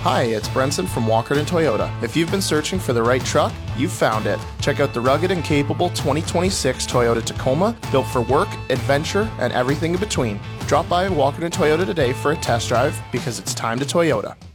Hi, it's Brenson from Walkerton Toyota. If you've been searching for the right truck, you've found it. Check out the rugged and capable 2026 Toyota Tacoma, built for work, adventure, and everything in between. Drop by Walkerton Toyota today for a test drive because it's time to Toyota.